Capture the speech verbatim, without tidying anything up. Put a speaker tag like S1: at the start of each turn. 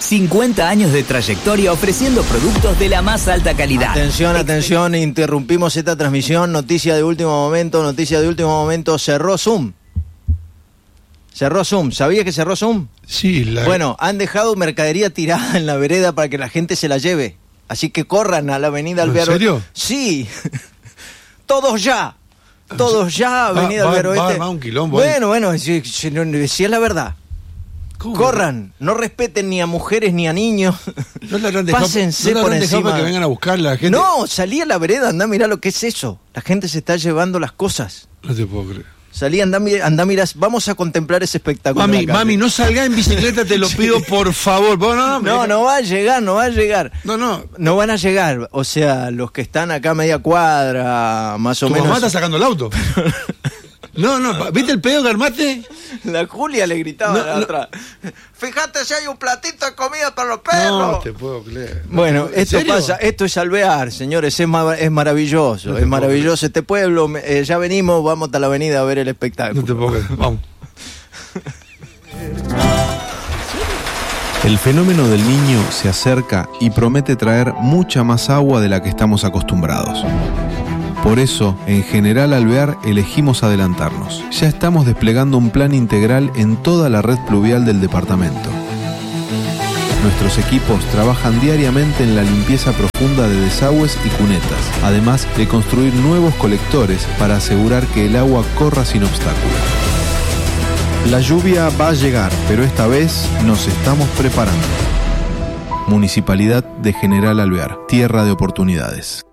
S1: cincuenta años de trayectoria ofreciendo productos de la más alta calidad.
S2: Atención, atención, interrumpimos esta transmisión. Noticia de último momento, noticia de último momento. Cerró Zoom. Cerró Zoom. ¿Sabías que cerró Zoom?
S3: Sí. La...
S2: Bueno, han dejado mercadería tirada en la vereda para que la gente se la lleve. Así que corran a la avenida Alvear.
S3: ¿En serio?
S2: Sí. Todos ya. Todos ya, avenida
S3: va,
S2: Alvear
S3: va,
S2: Oeste.
S3: va, va un quilombo
S2: bueno, ahí. bueno, si, si, si es la verdad.
S3: ¿Cómo?
S2: Corran, no respeten ni a mujeres ni a niños.
S3: No la habrán dejado,
S2: Pásense
S3: no la
S2: por
S3: habrán dejado
S2: encima.
S3: para que vengan a buscarla la gente.
S2: No, salí a la vereda, andá, mirá lo que es eso. La gente se está llevando las cosas.
S3: No te puedo creer.
S2: Salí, andá, andá, mirá, vamos a contemplar ese espectáculo.
S3: Mami, mami, no salga en bicicleta, te lo pido por favor. No, no,
S2: no, no va a llegar, no va a llegar.
S3: No, no.
S2: No van a llegar. O sea, los que están acá a media cuadra, más o
S3: ¿Tu
S2: menos.
S3: mamá está sacando el auto? No, no, ¿viste el pedo que armaste?
S2: La Julia le gritaba
S3: no,
S2: de
S3: no.
S2: atrás. Fíjate si hay un platito de comida para los perros.
S3: No te puedo creer.
S2: Bueno,
S3: ¿En
S2: esto
S3: serio?
S2: pasa, esto es Alvear, señores, es, ma- es maravilloso,
S3: No
S2: es maravilloso este pueblo. Eh, ya venimos, vamos a la avenida a ver el espectáculo.
S3: No te puedo creer, vamos.
S4: El fenómeno del Niño se acerca y promete traer mucha más agua de la que estamos acostumbrados. Por eso, en General Alvear elegimos adelantarnos. Ya estamos desplegando un plan integral en toda la red pluvial del departamento. Nuestros equipos trabajan diariamente en la limpieza profunda de desagües y cunetas, además de construir nuevos colectores para asegurar que el agua corra sin obstáculos. La lluvia va a llegar, pero esta vez nos estamos preparando. Municipalidad de General Alvear, tierra de oportunidades.